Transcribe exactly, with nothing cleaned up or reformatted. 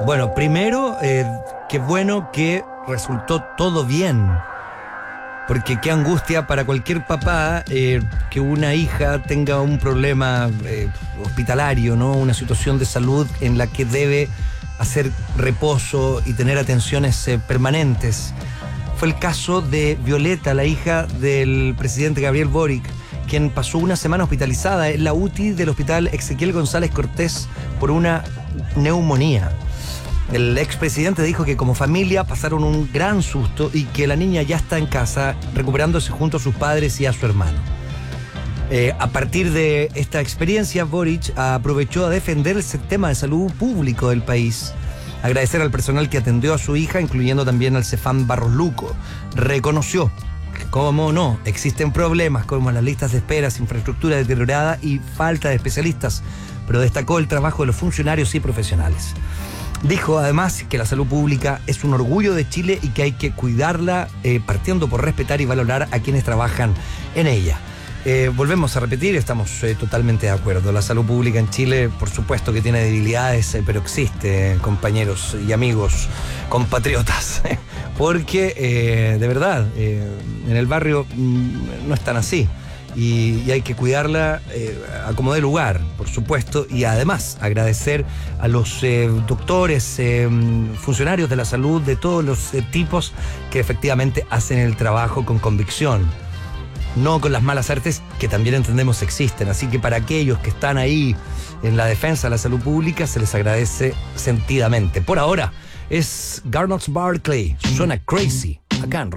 Bueno, primero, eh, qué bueno que resultó todo bien. Porque qué angustia para cualquier papá eh, que una hija tenga un problema eh, hospitalario, ¿no? Una situación de salud en la que debe hacer reposo y tener atenciones eh, permanentes. Fue el caso de Violeta, la hija del presidente Gabriel Boric, quien pasó una semana hospitalizada en la U T I del hospital Ezequiel González Cortés por una neumonía. El expresidente dijo que como familia pasaron un gran susto y que la niña ya está en casa recuperándose junto a sus padres y a su hermano. Eh, a partir de esta experiencia, Boric aprovechó a defender el sistema de salud público del país, agradecer al personal que atendió a su hija, incluyendo también al Cefam Barros Luco. Reconoció que, cómo no, existen problemas como las listas de esperas, infraestructura deteriorada y falta de especialistas, pero destacó el trabajo de los funcionarios y profesionales. Dijo además que la salud pública es un orgullo de Chile y que hay que cuidarla, eh, partiendo por respetar y valorar a quienes trabajan en ella. Eh, volvemos a repetir, estamos eh, totalmente de acuerdo. La salud pública en Chile, por supuesto que tiene debilidades, eh, pero existe, compañeros y amigos, compatriotas. Porque, eh, de verdad, eh, en el barrio mm, no están así. Y, y hay que cuidarla eh, a como dé lugar, por supuesto, y además agradecer a los eh, doctores, eh, funcionarios de la salud de todos los eh, tipos que efectivamente hacen el trabajo con convicción, no con las malas artes que también entendemos existen. Así que para aquellos que están ahí en la defensa de la salud pública se les agradece sentidamente. Por ahora es Garnox Barclay, suena Crazy, acá en